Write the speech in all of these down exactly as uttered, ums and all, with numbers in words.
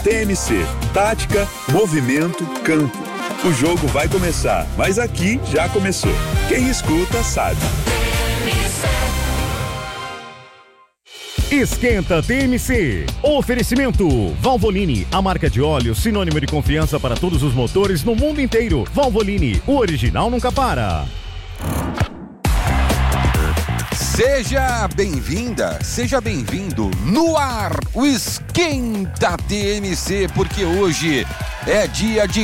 T M C, tática, movimento, campo. O jogo vai começar, mas aqui já começou. Quem escuta sabe. Esquenta T M C. Oferecimento Valvoline, a marca de óleo sinônimo de confiança para todos os motores no mundo inteiro. Valvoline, o original nunca para. Seja bem-vinda, seja bem-vindo no ar, o Esquenta T M C, porque hoje é dia de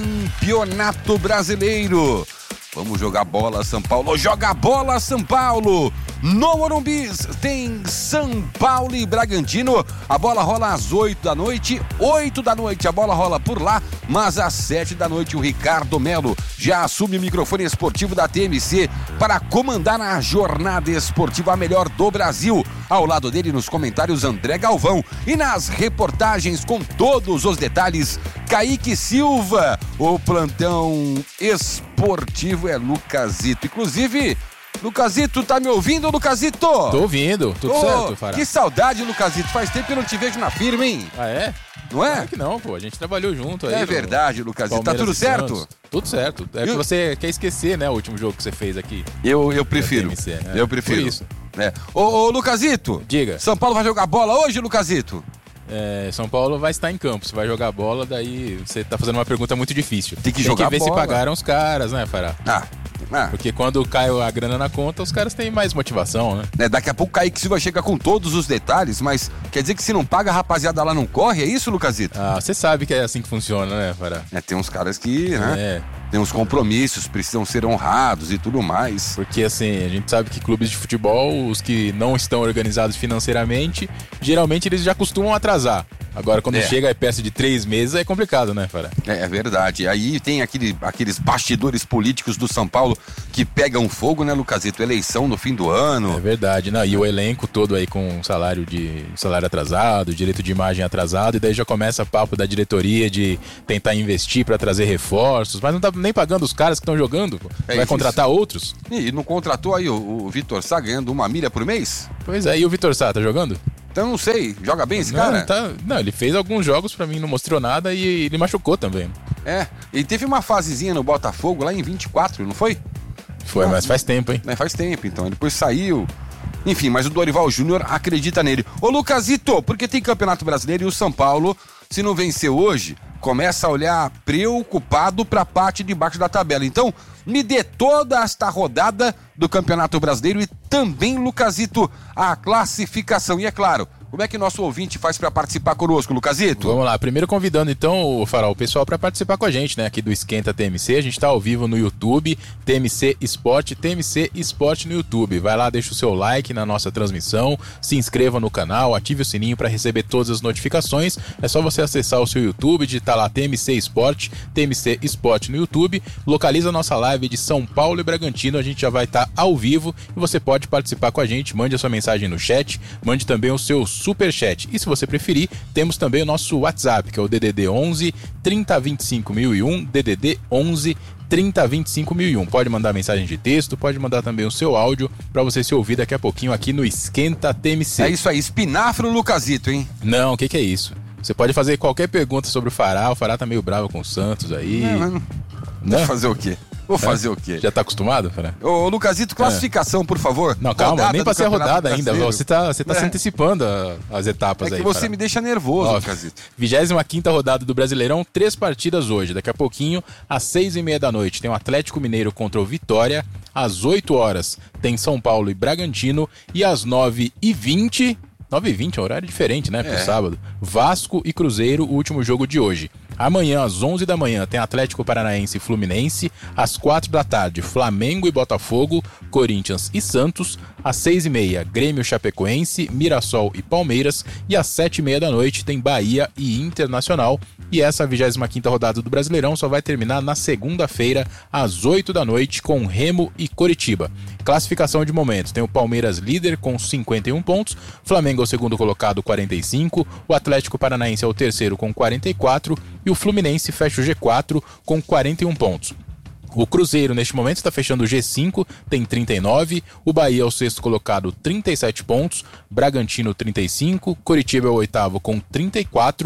Campeonato Brasileiro. Vamos jogar bola, São Paulo, joga bola, São Paulo! No Morumbi tem São Paulo e Bragantino, a bola rola às oito da noite, oito da noite a bola rola por lá, mas às sete da noite o Ricardo Melo já assume o microfone esportivo da T M C para comandar a jornada esportiva melhor do Brasil. Ao lado dele nos comentários André Galvão e nas reportagens com todos os detalhes, Kaique Silva. O plantão esportivo é Lucasito, inclusive... Lucasito, tá me ouvindo, Lucasito? Tô ouvindo, tudo oh, certo, Fará. Que saudade, Lucasito, faz tempo que eu não te vejo na firma, hein? Ah, é? Não é? Claro que não, pô, a gente trabalhou junto aí. É verdade, Lucasito, tá tudo certo? Santos. Tudo certo, é que você quer esquecer, né, o último jogo que você fez aqui. Eu, eu prefiro, C, né? eu prefiro. Por isso. É. Ô, ô, Lucasito. Diga. São Paulo vai jogar bola hoje, Lucasito? É, São Paulo vai estar em campo, você vai jogar bola, daí você tá fazendo uma pergunta muito difícil. Tem que jogar bola. Tem que ver bola. se pagaram os caras, né, Fará? Ah. Ah. Porque quando cai a grana na conta, os caras têm mais motivação, né? É, daqui a pouco o Kaique Silva chega com todos os detalhes, mas quer dizer que se não paga, a rapaziada lá não corre? É isso, Lucasito? Ah, você sabe que é assim que funciona, né, Fará? É, tem uns caras que, né? É. Tem uns compromissos, precisam ser honrados e tudo mais. Porque, assim, a gente sabe que clubes de futebol, os que não estão organizados financeiramente, geralmente eles já costumam atrasar. Agora, quando é. chega a peça de três meses, é complicado, né, Fará? É, é verdade. Aí tem aquele, aqueles bastidores políticos do São Paulo que pegam fogo, né, Lucasito? Eleição no fim do ano. É verdade, né? E o elenco todo aí com salário de salário atrasado, direito de imagem atrasado, e daí já começa papo da diretoria de tentar investir pra trazer reforços, mas não tá nem pagando os caras que estão jogando, pô. É Vai isso. contratar outros? E não contratou aí o, o Vitor Sá ganhando uma milha por mês? Pois é, e o Vitor Sá, tá jogando? Então não sei, joga bem esse não, cara? Tá, não, ele fez alguns jogos pra mim, não mostrou nada e ele machucou também. É, ele teve uma fasezinha no Botafogo lá em vinte e quatro, não foi? Foi, não, mas faz tempo, hein? Né, faz tempo, então, ele depois saiu. Enfim, mas o Dorival Júnior acredita nele. Ô Lucasito, porque tem Campeonato Brasileiro e o São Paulo, se não vencer hoje, começa a olhar preocupado pra parte de baixo da tabela. Então, me dê toda esta rodada do Campeonato Brasileiro e também, Lucasito, a classificação. E é claro, como é que nosso ouvinte faz para participar conosco, Lucasito? Vamos lá, primeiro convidando então, Farol, o pessoal para participar com a gente, né, aqui do Esquenta T M C. A gente tá ao vivo no YouTube, T M C Esporte, T M C Esporte no YouTube. Vai lá, deixa o seu like na nossa transmissão, se inscreva no canal, ative o sininho para receber todas as notificações. É só você acessar o seu YouTube, digitar lá T M C Esporte, T M C Esporte no YouTube, localiza a nossa live de São Paulo e Bragantino, a gente já vai estar tá ao vivo e você pode participar com a gente, mande a sua mensagem no chat, mande também o seu superchat. E se você preferir, temos também o nosso WhatsApp, que é o D D D onze, trinta, vinte e cinco mil e um, D D D onze, trinta, vinte e cinco mil e um. Pode mandar mensagem de texto, pode mandar também o seu áudio para você se ouvir daqui a pouquinho aqui no Esquenta T M C. É isso aí, espinafre Lucasito, hein? Não, o que, que é isso? Você pode fazer qualquer pergunta sobre o Fará, o Fará tá meio bravo com o Santos aí. Não, não. Vou fazer o quê? Vou fazer é? o quê? Já tá acostumado, Fará? Ô, Lucasito, classificação, é. por favor. Não, calma, rodada nem passei a rodada ainda. Brasileiro. Você tá, você tá é. se antecipando a, as etapas aí. É aí, que você Fará. me deixa nervoso, Ó, Lucasito. vigésima quinta rodada do Brasileirão, três partidas hoje. Daqui a pouquinho, às seis e meia da noite, tem o Atlético Mineiro contra o Vitória. Às oito horas, tem São Paulo e Bragantino. E às nove e vinte... nove e vinte é um horário diferente, né, pro é. sábado. Vasco e Cruzeiro, o último jogo de hoje. Amanhã, às onze da manhã, tem Atlético Paranaense e Fluminense. Às quatro da tarde, Flamengo e Botafogo, Corinthians e Santos. Às seis e meia, Grêmio Chapecoense, Mirassol e Palmeiras. E às sete e meia da noite, tem Bahia e Internacional. E essa vigésima quinta rodada do Brasileirão só vai terminar na segunda-feira, às oito da noite, com Remo e Coritiba. Classificação de momento, tem o Palmeiras líder com cinquenta e um pontos, Flamengo é o segundo colocado, quarenta e cinco, o Atlético Paranaense é o terceiro com quarenta e quatro e o Fluminense fecha o G quatro com quarenta e um pontos. O Cruzeiro, neste momento, está fechando o G cinco, tem trinta e nove. O Bahia é o sexto colocado, trinta e sete pontos. Bragantino, trinta e cinco. Coritiba é o oitavo com trinta e quatro.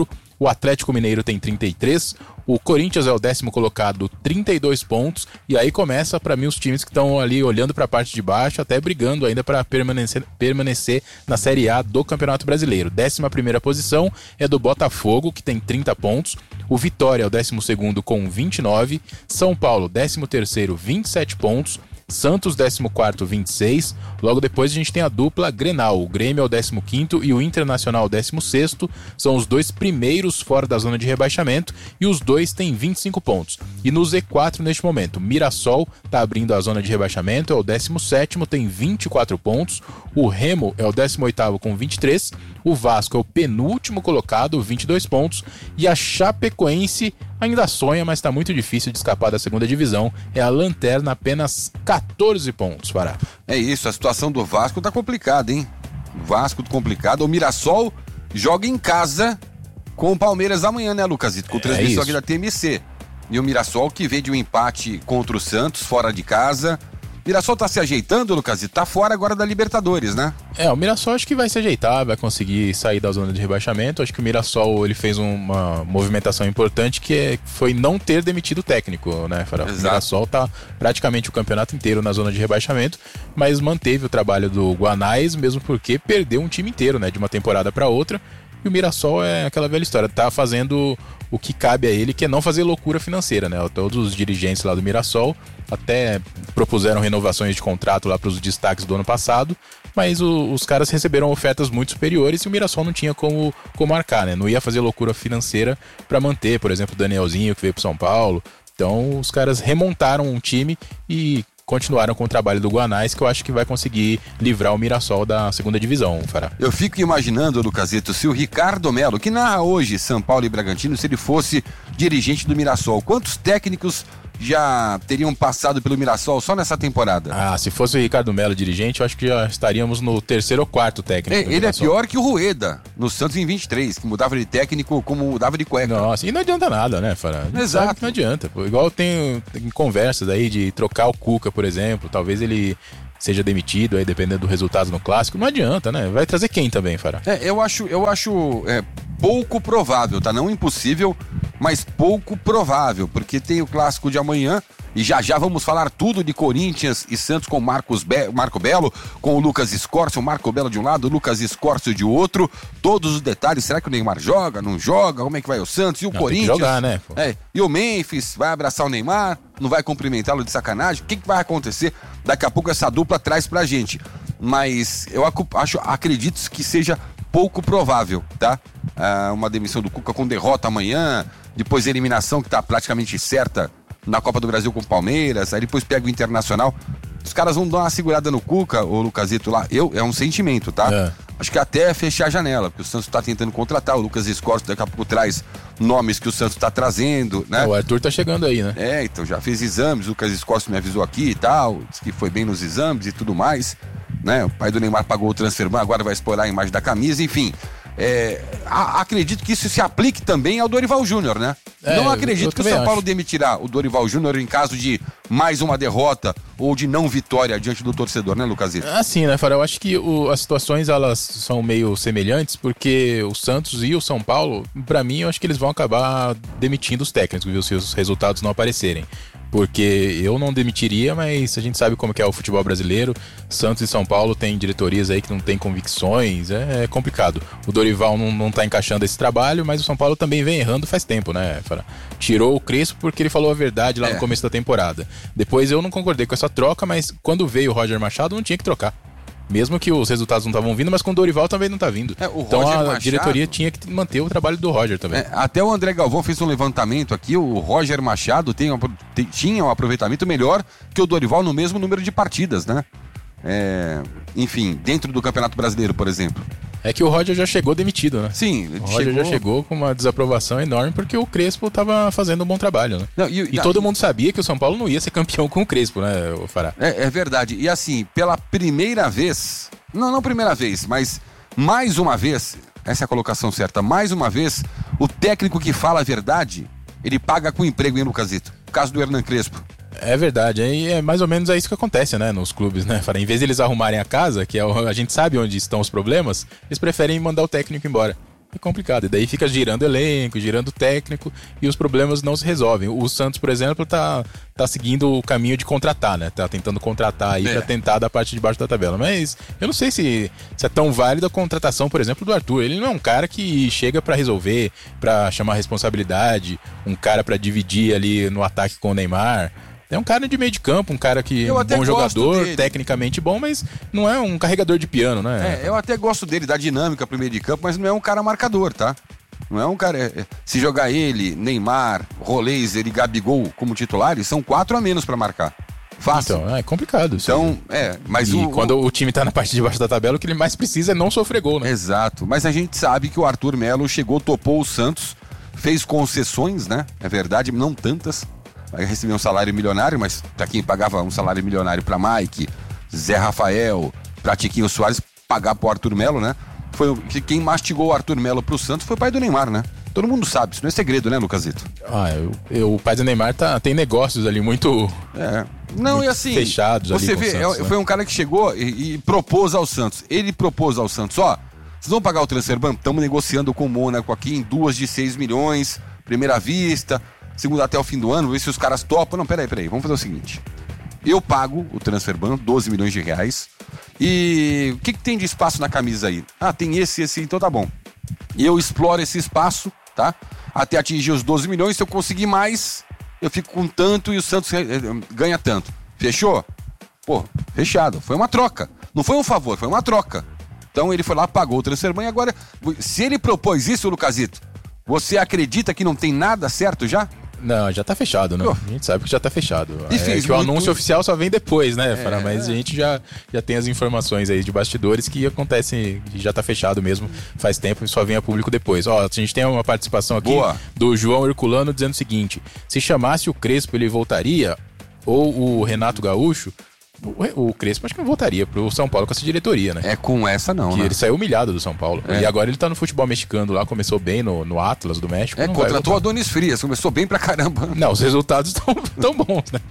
o Atlético Mineiro tem trinta e três, o Corinthians é o décimo colocado, trinta e dois pontos, e aí começa para mim os times que estão ali olhando para a parte de baixo, até brigando ainda para permanecer, permanecer na Série A do Campeonato Brasileiro. Décima primeira posição é do Botafogo, que tem trinta pontos, o Vitória é o décimo segundo com vinte e nove, São Paulo décimo terceiro, vinte e sete pontos, Santos décimo quarto, vinte e seis. Logo depois a gente tem a dupla Grenal. O Grêmio é o décimo quinto e o Internacional décimo sexto. São os dois primeiros fora da zona de rebaixamento e os dois têm vinte e cinco pontos. E no Z quatro neste momento, Mirassol está abrindo a zona de rebaixamento, é o décimo sétimo, tem vinte e quatro pontos. O Remo é o décimo oitavo com vinte e três. O Vasco é o penúltimo colocado, vinte e dois pontos. E a Chapecoense ainda sonha, mas está muito difícil de escapar da segunda divisão. É a lanterna, apenas catorze pontos, Pará. É isso, a situação do Vasco tá complicada, hein? O Vasco complicado. O Mirassol joga em casa com o Palmeiras amanhã, né, Lucasito? Com transmissão é aqui da T M C. E o Mirassol que veio de um empate contra o Santos, fora de casa. O Mirassol tá se ajeitando, Lucasito? Tá fora agora da Libertadores, né? É, o Mirassol acho que vai se ajeitar, vai conseguir sair da zona de rebaixamento. Acho que o Mirassol ele fez uma movimentação importante que é, foi não ter demitido o técnico, né, Farol? O Mirassol tá praticamente o campeonato inteiro na zona de rebaixamento, mas manteve o trabalho do Guanais, mesmo porque perdeu um time inteiro, né, de uma temporada para outra. E o Mirassol é aquela velha história, tá fazendo o que cabe a ele, que é não fazer loucura financeira, né? Todos os dirigentes lá do Mirassol até propuseram renovações de contrato lá para os destaques do ano passado, mas o, os caras receberam ofertas muito superiores e o Mirassol não tinha como, como marcar, né? Não ia fazer loucura financeira para manter, por exemplo, o Danielzinho que veio pro São Paulo. Então os caras remontaram um time e continuaram com o trabalho do Guanais, que eu acho que vai conseguir livrar o Mirassol da segunda divisão, Fará. Eu fico imaginando, Lucasito, se o Ricardo Melo, que narra hoje São Paulo e Bragantino, se ele fosse dirigente do Mirassol, quantos técnicos já teriam passado pelo Mirassol só nessa temporada? Ah, se fosse o Ricardo Melo dirigente, eu acho que já estaríamos no terceiro ou quarto técnico. É, ele é pior que o Rueda, no Santos em vinte e três, que mudava de técnico como mudava de cueca. Nossa, e não adianta nada, né, Fará? Exato. Não adianta. Pô. Igual tem, tem conversas aí de trocar o Cuca, por exemplo, talvez ele seja demitido aí, dependendo do resultado no Clássico. Não adianta, né? Vai trazer quem também, Fará? É, eu acho, eu acho é, pouco provável, tá? Não impossível, mas pouco provável, porque tem o Clássico de amanhã e já já vamos falar tudo de Corinthians e Santos com Marcos Be- Marco Belo, com o Lucas Scorcio, o Marco Belo de um lado, o Lucas Scorcio de outro, todos os detalhes, será que o Neymar joga, não joga, como é que vai o Santos e o não, Corinthians? Tem que jogar, né? Pô. É, e o Memphis vai abraçar o Neymar, não vai cumprimentá-lo de sacanagem, o que, que vai acontecer? Daqui a pouco essa dupla traz pra gente, mas eu acho, acredito que seja pouco provável, tá? Ah, uma demissão do Cuca com derrota amanhã, depois a eliminação que tá praticamente certa na Copa do Brasil com o Palmeiras, aí depois pega o Internacional. Os caras vão dar uma segurada no Cuca, o Lucasito lá. Eu, é um sentimento, tá? É. Acho que até fechar a janela, porque o Santos tá tentando contratar. O Lucas Scorcio daqui a pouco traz nomes que o Santos tá trazendo, né? É, o Arthur tá chegando aí, né? É, então já fez exames, o Lucas Scorcio me avisou aqui e tal, disse que foi bem nos exames e tudo mais, né? O pai do Neymar pagou o transfer, agora vai explorar a imagem da camisa, enfim. É, a, acredito que isso se aplique também ao Dorival Júnior, né? É, não acredito que o São acho. Paulo demitirá o Dorival Júnior em caso de mais uma derrota ou de não vitória diante do torcedor, né, Lucasito? Assim, né, Farol? Eu acho que o, as situações elas são meio semelhantes, porque o Santos e o São Paulo, pra mim, eu acho que eles vão acabar demitindo os técnicos, viu, se os resultados não aparecerem. Porque eu não demitiria, mas a gente sabe como que é o futebol brasileiro. Santos e São Paulo têm diretorias aí que não têm convicções, é, é complicado. O Dorival não, não tá encaixando esse trabalho, mas o São Paulo também vem errando faz tempo, né, Fará? Tirou o Crespo porque ele falou a verdade lá é. no começo da temporada. Depois eu não concordei com essa troca, mas quando veio o Roger Machado não tinha que trocar. Mesmo que os resultados não estavam vindo, mas com o Dorival também não tá vindo. É, então Roger a Machado, diretoria tinha que manter o trabalho do Roger também. É, até o André Galvão fez um levantamento aqui, o Roger Machado tem um, tem, tinha um aproveitamento melhor que o Dorival no mesmo número de partidas, né? É, enfim, dentro do Campeonato Brasileiro, por exemplo. É que o Roger já chegou demitido, né? Sim, o Roger chegou... já chegou com uma desaprovação enorme porque o Crespo tava fazendo um bom trabalho, né? Não, e, e não, todo mundo sabia que o São Paulo não ia ser campeão com o Crespo, né, o Fará? É, é verdade. E assim, pela primeira vez, não, não primeira vez, mas mais uma vez, essa é a colocação certa, mais uma vez, o técnico que fala a verdade, ele paga com emprego, hein, Lucasito? O caso do Hernan Crespo. É verdade, aí é mais ou menos é isso que acontece, né, nos clubes, né, Fará? Em vez de eles arrumarem a casa, que é o, a gente sabe onde estão os problemas, eles preferem mandar o técnico embora. é complicado. E daí fica girando elenco, girando técnico e os problemas não se resolvem. O Santos, por exemplo, tá, tá seguindo o caminho de contratar, né? Tá tentando contratar aí é. pra tentar da parte de baixo da tabela. Mas eu não sei se, se é tão válida a contratação, por exemplo, do Arthur. Ele não é um cara que chega pra resolver, pra chamar responsabilidade, um cara pra dividir ali no ataque com o Neymar. É um cara de meio de campo, um cara que é um bom jogador, dele. Tecnicamente bom, mas não é um carregador de piano, né? É, eu até gosto dele, da dinâmica pro meio de campo, mas não é um cara marcador, tá? Não é um cara... É, se jogar ele, Neymar, Roleiser e Gabigol como titulares, são quatro a menos pra marcar. Fácil. Então, é complicado. Então, é, mas e o... quando o time tá na parte de baixo da tabela, o que ele mais precisa é não sofrer gol, né? Exato. Mas a gente sabe que o Arthur Melo chegou, topou o Santos, fez concessões, né? É verdade, não tantas. Vai receber um salário milionário, mas pra quem pagava um salário milionário pra Mike, Zé Rafael, pra Tiquinho Soares, pagar pro Arthur Melo, né? Foi quem mastigou o Arthur Melo pro Santos foi o pai do Neymar, né? Todo mundo sabe, isso não é segredo, né, Lucasito? Ah, eu, eu, o pai do Neymar tá, tem negócios ali muito, é. Não, muito e assim, fechados ali você com vê, o Santos, é, né? Foi um cara que chegou e, e propôs ao Santos. Ele propôs ao Santos, ó, vocês vão pagar o transfer ban? Estamos negociando com o Mônaco aqui em duas de seis milhões, primeira vista... Segundo até o fim do ano, ver se os caras topam. Não, peraí, peraí, vamos fazer o seguinte. Eu pago o transfer ban, doze milhões de reais. E o que, que tem de espaço na camisa aí? Ah, tem esse, esse, então tá bom. E eu exploro esse espaço, tá? Até atingir os doze milhões. Se eu conseguir mais, eu fico com tanto e o Santos ganha tanto. Fechou? Pô, fechado. Foi uma troca. Não foi um favor, foi uma troca. Então ele foi lá, pagou o transfer ban. E agora, se ele propôs isso, Lucasito, você acredita que não tem nada certo já? Não, já tá fechado, né? Oh. A gente sabe que já tá fechado. E é fez que o muito... anúncio oficial só vem depois, né, Fará? É. Mas a gente já, já tem as informações aí de bastidores que acontecem, que já tá fechado mesmo faz tempo e só vem a público depois. Ó, a gente tem uma participação aqui Boa. do João Herculano dizendo o seguinte: se chamasse o Crespo, ele voltaria? Ou o Renato Gaúcho? O, o Crespo acho que não voltaria pro São Paulo com essa diretoria, né? É com essa não, que né? Ele saiu humilhado do São Paulo. É. E agora ele tá no futebol mexicano lá, começou bem no, no Atlas do México. É, contratou a Adonis Frias, começou bem pra caramba. Não, os resultados estão tão bons, né?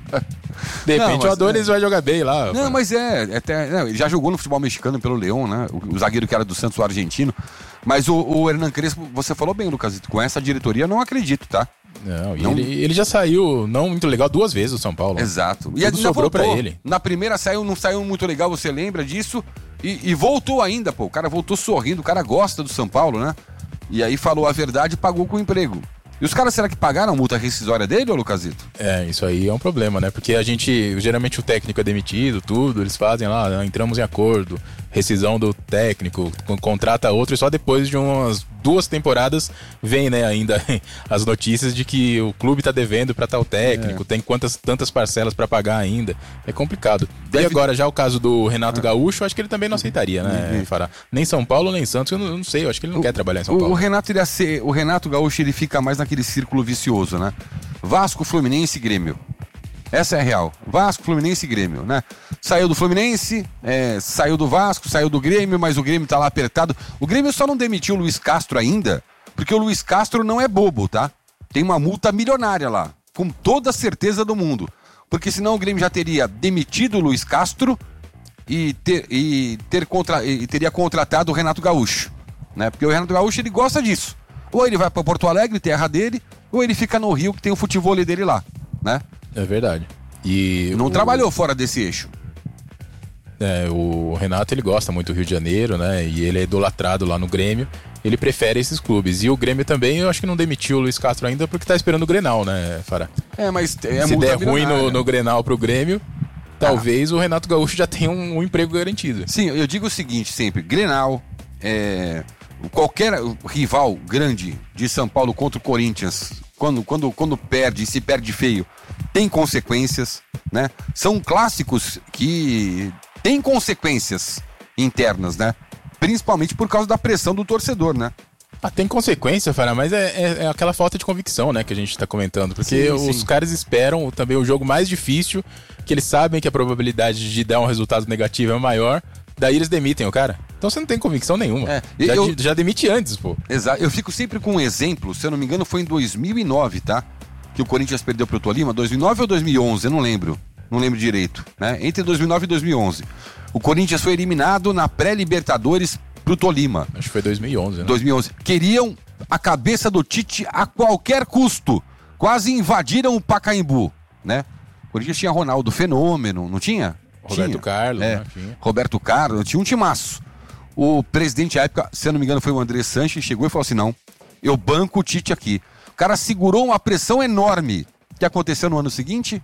De repente não, mas, o Adonis é... vai jogar bem lá. Não, cara. mas é... é até, não, ele já jogou no futebol mexicano pelo Leão, né? O, o zagueiro que era do Santos, o argentino. Mas o, o Hernan Crespo, você falou bem, Lucasito, com essa diretoria eu não acredito, tá? Não, e não... Ele, ele já saiu não muito legal duas vezes do São Paulo. Exato. E ele sobrou pra ele. Na primeira saiu, não saiu muito legal, você lembra disso? E, e voltou ainda, pô. O cara voltou sorrindo, o cara gosta do São Paulo, né? E aí falou a verdade e pagou com o emprego. E os caras, será que pagaram a multa rescisória dele, ô Lucasito? É, isso aí é um problema, né? Porque a gente, geralmente o técnico é demitido, tudo, eles fazem lá, entramos em acordo, rescisão do técnico, contrata outro e só depois de umas duas temporadas vem, né, ainda as notícias de que o clube tá devendo pra tal técnico, é. tem quantas, tantas parcelas pra pagar ainda. É complicado. Deve... E agora, já o caso do Renato é. Gaúcho, acho que ele também não aceitaria, né, uhum. Fará? Nem São Paulo, nem Santos, eu não, eu não sei, eu acho que ele não o, quer trabalhar em São o, Paulo. O Renato, iria ser, o Renato Gaúcho, ele fica mais naquele círculo vicioso, né? Vasco, Fluminense e Grêmio. Essa é a real. Vasco, Fluminense e Grêmio, né? Saiu do Fluminense, é, saiu do Vasco, saiu do Grêmio, mas o Grêmio tá lá apertado. O Grêmio só não demitiu o Luiz Castro ainda, porque o Luiz Castro não é bobo, tá? Tem uma multa milionária lá, com toda a certeza do mundo. Porque senão o Grêmio já teria demitido o Luiz Castro e, ter, e, ter contra, e teria contratado o Renato Gaúcho, né? Porque o Renato Gaúcho, ele gosta disso. Ou ele vai para Porto Alegre, terra dele, ou ele fica no Rio, que tem o futebol dele lá, né? É verdade. E não o... trabalhou fora desse eixo. É, o Renato, ele gosta muito do Rio de Janeiro, né? E ele é idolatrado lá no Grêmio. Ele prefere esses clubes. E o Grêmio também, eu acho que não demitiu o Luiz Castro ainda porque tá esperando o Grenal, né, Fará? É, mas é se der ruim no, no Grenal pro Grêmio, talvez ah. o Renato Gaúcho já tenha um, um emprego garantido. Sim, eu digo o seguinte sempre, Grenal, é, qualquer rival grande de São Paulo contra o Corinthians, quando, quando, quando perde, se perde feio, tem consequências, né? São clássicos que têm consequências internas, né? Principalmente por causa da pressão do torcedor, né? Ah, tem consequência, Fará, mas é, é, é aquela falta de convicção, né, que a gente tá comentando. Porque sim, os sim. caras esperam também o jogo mais difícil, que eles sabem que a probabilidade de dar um resultado negativo é maior, daí eles demitem o cara. Então você não tem convicção nenhuma. É, já, eu, já demite antes, pô. Exato. Eu fico sempre com um exemplo, se eu não me engano foi em dois mil e nove, tá? Que o Corinthians perdeu pro Tolima, dois mil e nove ou dois mil e onze, eu não lembro. Não lembro direito, né? Entre dois mil e nove e dois mil e onze. O Corinthians foi eliminado na pré-Libertadores pro Tolima. Acho que foi dois mil e onze, né? dois mil e onze. Queriam a cabeça do Tite a qualquer custo. Quase invadiram o Pacaembu, né? O Corinthians tinha Ronaldo Fenômeno, não tinha? Roberto tinha. Carlos, é. né? Tinha. Roberto Carlos, tinha um timaço. O presidente à época, se eu não me engano, foi o André Sanches, chegou e falou assim, não, eu banco o Tite aqui. O cara segurou uma pressão enorme. O que aconteceu no ano seguinte?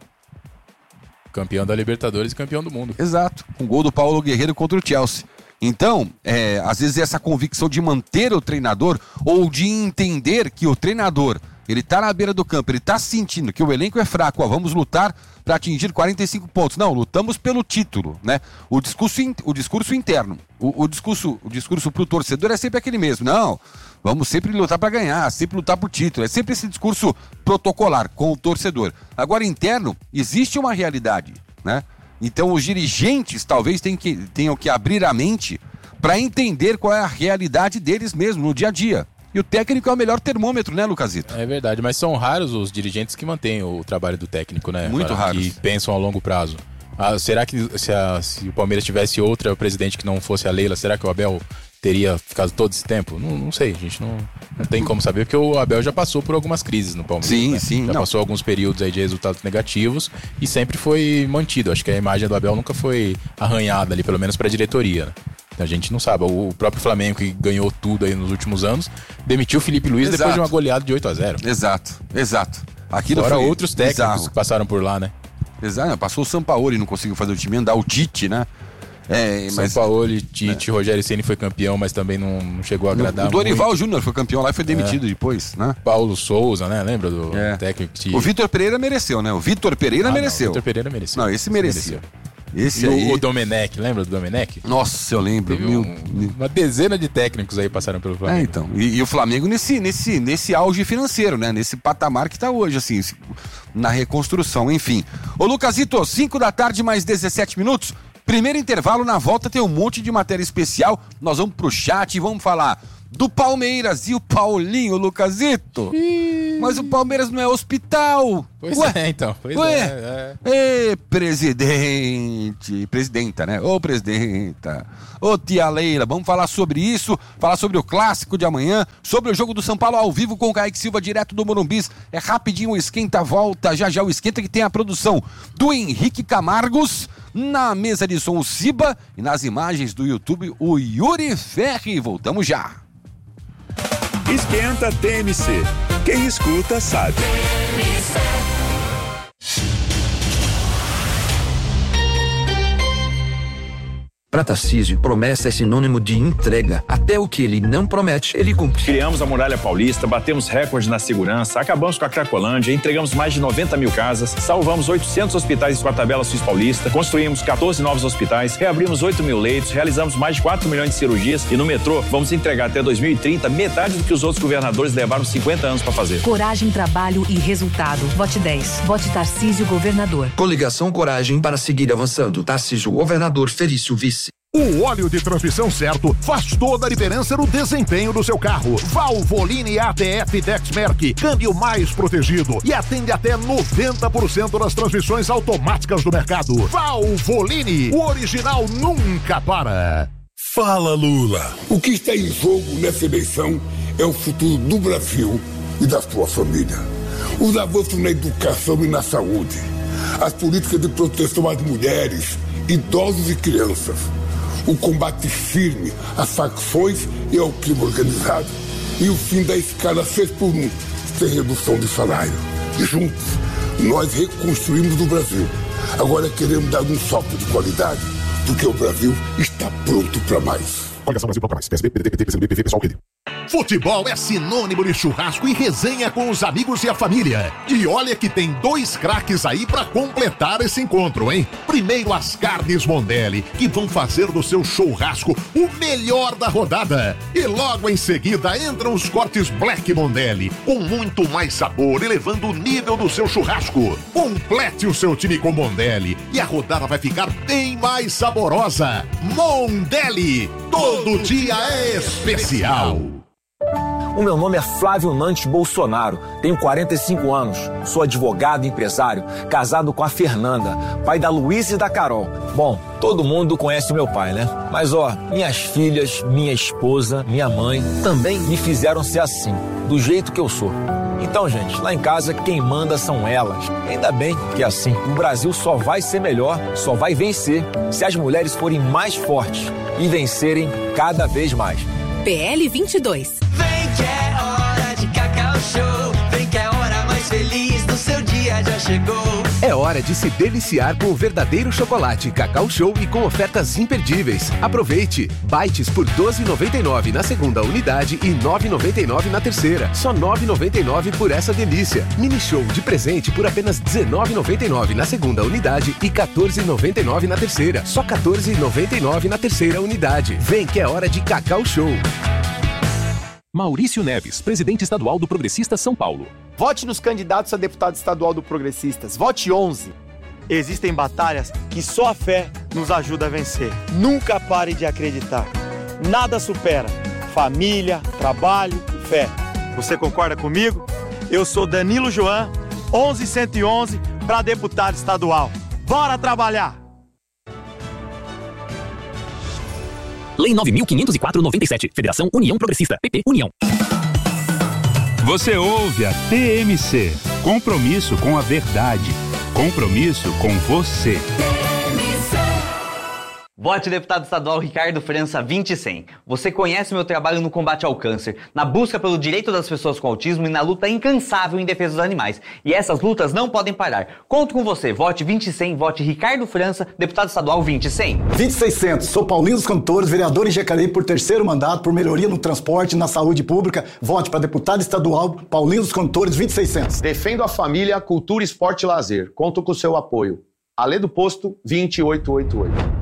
Campeão da Libertadores e campeão do mundo. Exato, com o gol do Paulo Guerreiro contra o Chelsea. Então, é, às vezes essa convicção de manter o treinador ou de entender que o treinador, ele tá na beira do campo, ele tá sentindo que o elenco é fraco, ó, vamos lutar para atingir quarenta e cinco pontos. Não, lutamos pelo título, né? O discurso, o discurso interno, o, o discurso, o discurso pro torcedor é sempre aquele mesmo. Não, vamos sempre lutar para ganhar, sempre lutar por título. É sempre esse discurso protocolar com o torcedor. Agora, interno, existe uma realidade, né? Então os dirigentes talvez tenham que, tenham que abrir a mente para entender qual é a realidade deles mesmo no dia a dia. E o técnico é o melhor termômetro, né, Lucasito? É verdade, mas são raros os dirigentes que mantêm o trabalho do técnico, né? Muito raros. Que pensam a longo prazo. Ah, será que se, a, se o Palmeiras tivesse outra presidente que não fosse a Leila, será que o Abel teria ficado todo esse tempo? Não, não sei, gente, não, não tem como saber, porque o Abel já passou por algumas crises no Palmeiras. Sim, né? sim. Já não. passou alguns períodos aí de resultados negativos e sempre foi mantido. Acho que a imagem do Abel nunca foi arranhada ali, pelo menos para a diretoria, né? A gente não sabe. O próprio Flamengo, que ganhou tudo aí nos últimos anos, demitiu o Felipe Luiz Exato. depois de uma goleada de oito a zero. Exato, exato. Aquilo Fora foi outros técnicos bizarro. que passaram por lá, né? Exato, passou o Sampaoli e não conseguiu fazer o time andar, o Tite, né? É, mas, São Paulo, Tite, né? Rogério Ceni foi campeão, mas também não, não chegou a agradar o Dorival muito. Júnior foi campeão lá e foi demitido é. depois, né? Paulo Souza, né? Lembra do é. técnico que... O Vitor Pereira mereceu, né? O Vitor Pereira ah, mereceu. O Vitor Pereira mereceu. Não, esse merecia. mereceu. Esse e aí... o, o Domenech, lembra do Domenech? Nossa, eu lembro. Mil... Um, uma dezena de técnicos aí passaram pelo Flamengo. É, então. E, e o Flamengo nesse, nesse, nesse auge financeiro, né? Nesse patamar que tá hoje, assim, na reconstrução, enfim. Ô, Lucasito, cinco da tarde, mais dezessete minutos. Primeiro intervalo, na volta tem um monte de matéria especial. Nós vamos pro chat e vamos falar do Palmeiras e o Paulinho, Lucasito. Ih. Mas o Palmeiras não é hospital. Pois Ué? é, então. Pois Ué? é, é. Ê, presidente. Presidenta, né? Ô, presidenta. Ô, tia Leila, vamos falar sobre isso, falar sobre o clássico de amanhã, sobre o jogo do São Paulo ao vivo com o Kaique Silva, direto do Morumbis. É rapidinho o Esquenta volta, já já o Esquenta, que tem a produção do Henrique Camargos, na mesa de som o Ciba e nas imagens do YouTube o Yuri Ferri. Voltamos já. Esquenta T M C. Quem escuta sabe. Para Tarcísio, promessa é sinônimo de entrega. Até o que ele não promete, ele cumpre. Criamos a Muralha Paulista, batemos recordes na segurança, acabamos com a Cracolândia, entregamos mais de noventa mil casas, salvamos oitocentos hospitais com a tabela Sus Paulista, construímos quatorze novos hospitais, reabrimos oito mil leitos, realizamos mais de quatro milhões de cirurgias e no metrô vamos entregar até dois mil e trinta metade do que os outros governadores levaram cinquenta anos para fazer. Coragem, trabalho e resultado. Vote dez. Vote Tarcísio Governador. Coligação Coragem para seguir avançando. Tarcísio Governador, Felício Vice. O óleo de transmissão certo faz toda a diferença no desempenho do seu carro. Valvoline A T F Dexmerc, câmbio mais protegido e atende até noventa por cento das transmissões automáticas do mercado. Valvoline, o original nunca para. Fala, Lula. O que está em jogo nessa eleição é o futuro do Brasil e da sua família. Os avanços na educação e na saúde, as políticas de proteção às mulheres, idosos e crianças, o combate firme às facções e ao crime organizado e o fim da escala seis por um, sem redução de salário. Juntos, nós reconstruímos o Brasil. Agora queremos dar um salto de qualidade, porque o Brasil está pronto para mais. Coligação Brasil para mais. P S B, P D T, P C B, P V, pessoal querido. Futebol é sinônimo de churrasco e resenha com os amigos e a família. E olha que tem dois craques aí pra completar esse encontro, hein? Primeiro as carnes Mondelli, que vão fazer do seu churrasco o melhor da rodada. E logo em seguida entram os cortes Black Mondelli, com muito mais sabor, elevando o nível do seu churrasco. Complete o seu time com Mondelli e a rodada vai ficar bem mais saborosa. Mondelli, todo dia é especial. O meu nome é Flávio Nantes Bolsonaro, tenho quarenta e cinco anos, sou advogado e empresário, casado com a Fernanda, pai da Luísa e da Carol. Bom, todo mundo conhece o meu pai, né? Mas ó, minhas filhas, minha esposa, minha mãe também me fizeram ser assim, do jeito que eu sou. Então, gente, lá em casa quem manda são elas. Ainda bem que é assim. O Brasil só vai ser melhor, só vai vencer, se as mulheres forem mais fortes e vencerem cada vez mais. P L vinte e dois. Vem que é hora de Cacau Show. Vem que é a hora mais feliz do seu dia já chegou. É hora de se deliciar com o verdadeiro chocolate Cacau Show e com ofertas imperdíveis. Aproveite! Bites por doze reais e noventa e nove centavos na segunda unidade e nove reais e noventa e nove centavos na terceira. Só nove reais e noventa e nove centavos por essa delícia. Mini Show de presente por apenas dezenove reais e noventa e nove centavos na segunda unidade e quatorze reais e noventa e nove centavos na terceira. Só quatorze reais e noventa e nove centavos na terceira unidade. Vem que é hora de Cacau Show. Maurício Neves, presidente estadual do Progressistas São Paulo. Vote nos candidatos a deputado estadual do Progressistas. Vote onze. Existem batalhas que só a fé nos ajuda a vencer. Nunca pare de acreditar. Nada supera família, trabalho e fé. Você concorda comigo? Eu sou Danilo Joan, onze cento e onze, para deputado estadual. Bora trabalhar! Lei nove mil quinhentos e quatro, noventa e sete. Federação União Progressista. P P União. Você ouve a T M C. Compromisso com a verdade. Compromisso com você. Vote deputado estadual Ricardo França vinte cem. Você conhece o meu trabalho no combate ao câncer, na busca pelo direito das pessoas com autismo e na luta incansável em defesa dos animais. E essas lutas não podem parar. Conto com você. Vote vinte cem, vote Ricardo França, deputado estadual vinte cem. vinte e seiscentos. Sou Paulinho dos Cantores, vereador em Jacareí por terceiro mandato, por melhoria no transporte e na saúde pública. Vote para deputado estadual Paulinho dos Cantores vinte e seiscentos. Defendo a família, cultura, esporte e lazer. Conto com o seu apoio. Alê do Posto vinte e oito oitenta e oito.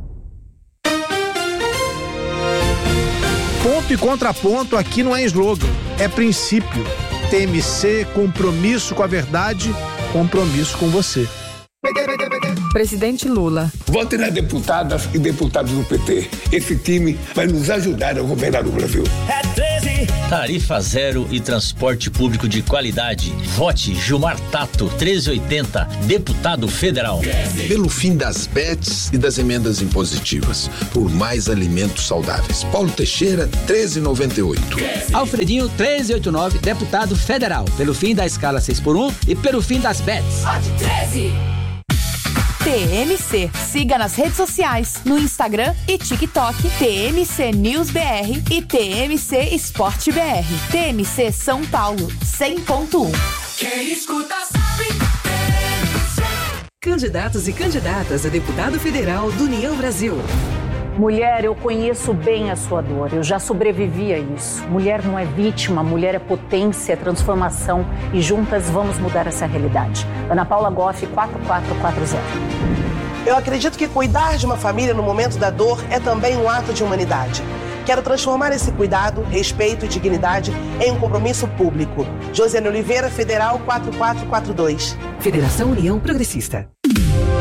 Ponto e contraponto aqui não é slogan, é princípio. T M C, compromisso com a verdade, compromisso com você. Presidente Lula. Vote nas deputadas e deputados do P T. Esse time vai nos ajudar a governar o Brasil. É treze. Tarifa zero e transporte público de qualidade. Vote Gilmar Tato, treze oitenta, deputado federal. Pelo fim das bets e das emendas impositivas. Por mais alimentos saudáveis. Paulo Teixeira, treze noventa e oito. Alfredinho, treze oitenta e nove, deputado federal. Pelo fim da escala seis por um e pelo fim das bets. Vote treze. T M C. Siga nas redes sociais, no Instagram e TikTok, T M C News B R e T M C Esporte B R. T M C São Paulo, cem ponto um. Quem escuta sabe. Candidatos e candidatas a deputado federal do União Brasil. Mulher, eu conheço bem a sua dor, eu já sobrevivi a isso. Mulher não é vítima, mulher é potência, é transformação e juntas vamos mudar essa realidade. Ana Paula Goff, quatro quatro quatro zero. Eu acredito que cuidar de uma família no momento da dor é também um ato de humanidade. Quero transformar esse cuidado, respeito e dignidade em um compromisso público. Josiane Oliveira, Federal quatro quatro quatro dois. Federação União Progressista.